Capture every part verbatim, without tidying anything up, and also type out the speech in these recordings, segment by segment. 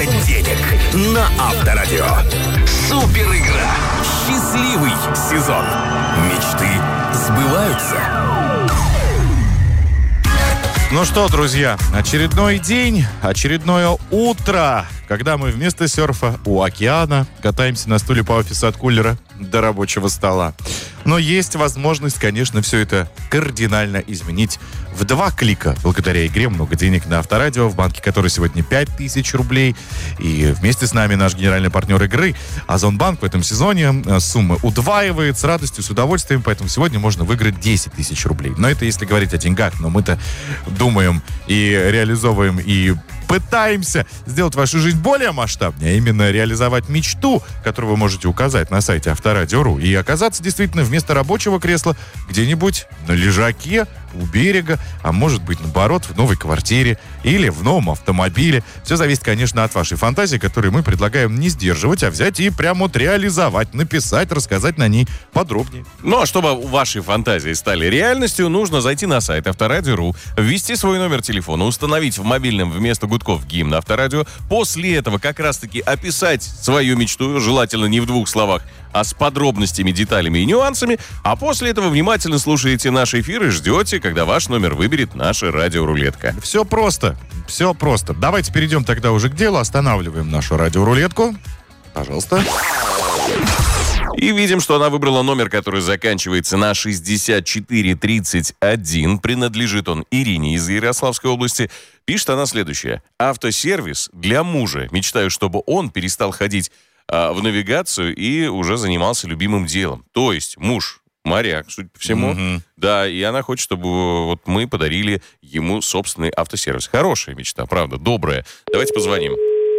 денег на Авторадио. Супер игра. Счастливый сезон. Мечты сбываются. Ну что, друзья, очередной день, очередное утро, когда мы вместо серфа у океана катаемся на стуле по офису от кулера до рабочего стола. Но есть возможность, конечно, все это кардинально изменить в два клика. Благодаря игре «Много денег» на Авторадио, в банке которой сегодня пять тысяч рублей. И вместе с нами наш генеральный партнер игры Озонбанк в этом сезоне суммы удваивает с радостью, с удовольствием. Поэтому сегодня можно выиграть десять тысяч рублей. Но это если говорить о деньгах. Но мы-то думаем и реализовываем, и пытаемся сделать вашу жизнь более масштабнее, а именно реализовать мечту, которую вы можете указать на сайте Авторадио точка ру, и оказаться действительно вместо рабочего кресла где-нибудь на лежаке у берега, а может быть, наоборот, в новой квартире или в новом автомобиле. Все зависит, конечно, от вашей фантазии, которую мы предлагаем не сдерживать, а взять и прямо вот реализовать, написать, рассказать на ней подробнее. Ну, а чтобы ваши фантазии стали реальностью, нужно зайти на сайт Авторадио точка ру, ввести свой номер телефона, установить в мобильном вместо гудков гимн Авторадио, после этого как раз-таки описать свою мечту, желательно не в двух словах, а с подробностями, деталями и нюансами, а после этого внимательно слушаете наши эфиры и ждете, когда ваш номер выберет наша радиорулетка. Все просто, все просто. Давайте перейдем тогда уже к делу, останавливаем нашу радиорулетку. Пожалуйста. И видим, что она выбрала номер, который заканчивается на шестьдесят четыре тридцать один. Принадлежит он Ирине из Ярославской области. Пишет она следующее. Автосервис для мужа. Мечтаю, чтобы он перестал ходить а, в навигацию и уже занимался любимым делом. То есть муж моряк, судя по всему. Mm-hmm. Да, и она хочет, чтобы вот мы подарили ему собственный автосервис. Хорошая мечта, правда, добрая. Давайте позвоним.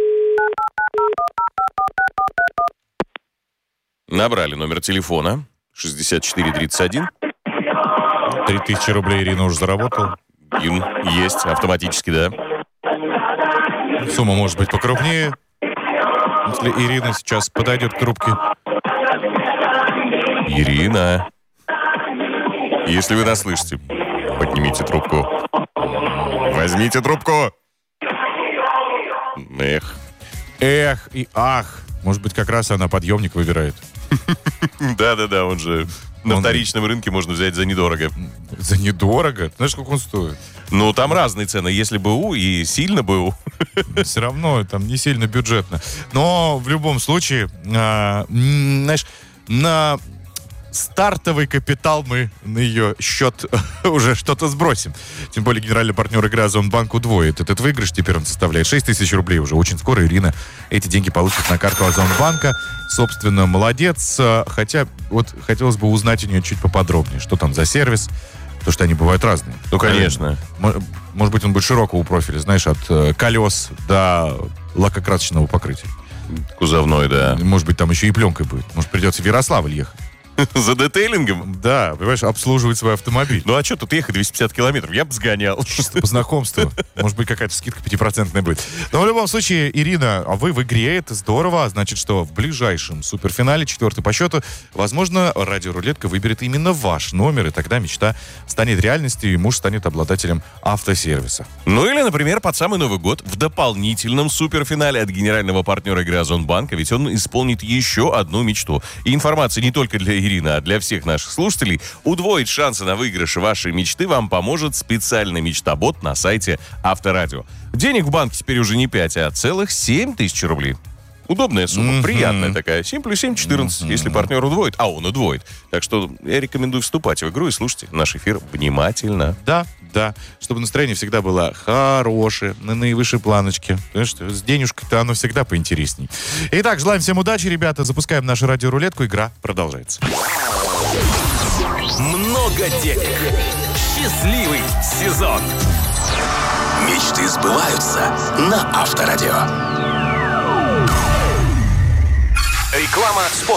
Набрали номер телефона шестьдесят четыре тридцать один. Три тысячи рублей Ирина уже заработала. Ин есть, автоматически, да. Сумма может быть покрупнее. Если Ирина сейчас подойдет к трубке. Ирина, если вы нас слышите, поднимите трубку. Возьмите трубку. Эх. Эх и ах. Может быть, как раз она подъемник выбирает. Да-да-да, он же на вторичном рынке можно взять за недорого. За недорого? Знаешь, сколько он стоит? Ну, там разные цены. Если БУ и сильно БУ. Все равно там не сильно бюджетно. Но в любом случае, а, знаешь, на стартовый капитал мы на ее счет уже что-то сбросим. Тем более генеральный партнер игры Озонбанк удвоит этот выигрыш. Теперь он составляет шесть тысяч рублей уже. Очень скоро Ирина эти деньги получит на карту Озонбанка. Собственно, молодец. Хотя вот хотелось бы узнать у нее чуть поподробнее, что там за сервис. Потому что они бывают разные. Ну, конечно. Может быть, он будет широкого профиля, знаешь, от колес до лакокрасочного покрытия. Кузовной, да. Может быть, там еще и пленкой будет. Может, придется в Ярославль ехать. За детейлингом? Да, понимаешь, обслуживать свой автомобиль. Ну а что тут ехать двести пятьдесят километров? Я бы сгонял. Чисто по знакомству. Может быть, какая-то скидка пятипроцентная будет. Но в любом случае, Ирина, а вы в игре, это здорово. Значит, что в ближайшем суперфинале, четвертый по счету, возможно, радиорулетка выберет именно ваш номер, и тогда мечта станет реальностью, и муж станет обладателем автосервиса. Ну или, например, под самый Новый год в дополнительном суперфинале от генерального партнера игры Озонбанка, ведь он исполнит еще одну мечту. И информация не только для Ирина, а для всех наших слушателей. Удвоить шансы на выигрыш вашей мечты вам поможет специальный мечтобот на сайте Авторадио. Денег в банке теперь уже не пять, а целых семь тысяч рублей. Удобная сумма, mm-hmm. приятная такая. семь плюс семь, четырнадцать, mm-hmm. если партнер удвоит. А он удвоит. Так что я рекомендую вступать в игру и слушайте наш эфир внимательно. Да, да. Чтобы настроение всегда было хорошее, на наивысшей планочке. Потому что с денежкой-то оно всегда поинтересней. Итак, желаем всем удачи, ребята. Запускаем нашу радиорулетку. Игра продолжается. Много денег. Счастливый сезон. Мечты сбываются на Авторадио. Реклама спонсора.